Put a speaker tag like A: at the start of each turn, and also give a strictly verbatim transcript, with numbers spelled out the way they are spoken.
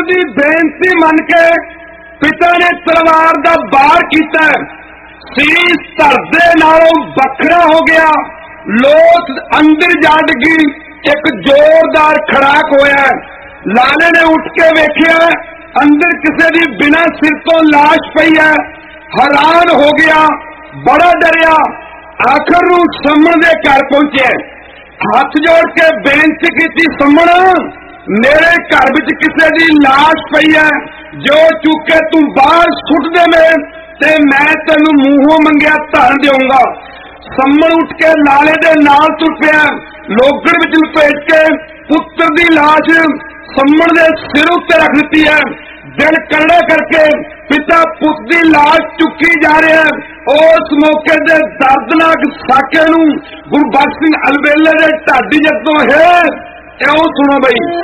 A: दी बेनती मन के पिता ने तलवार दा वार कीता। शीश धरदे नालों बखरा हो गया। लोथ अंदर जा डिगी। एक जोरदार खड़ाक होया। लाले ने उठ के वेख्या, अंदर किसी दी बिना सिर तो लाश पई है। हैरान हो गया, बड़ा डरिया। आखिर नूं समण दे घर पहुंचे। हाथ जोड़ के बेनती की, समण मेरे घर विच किसी दी लाश पई है, जो चुक के तू बाहर सुट देवे ते मैं तेनू मूहों मंगिया धन देऊंगा। समण उठ के लाले दे नाल तुर पिया। लोगड़ विच लपेट के पुत्र दी लाश समण दे सिर उत्ते रख दित्ती है। दिल कड़ा करके पिता पुत दी लाश चुकी जा रहा है। उस मौके दे दर्दनाक साके नूं गुरबख्श सिंह अलबेले दे ढाडी जदों है, क्यों सुनो बई।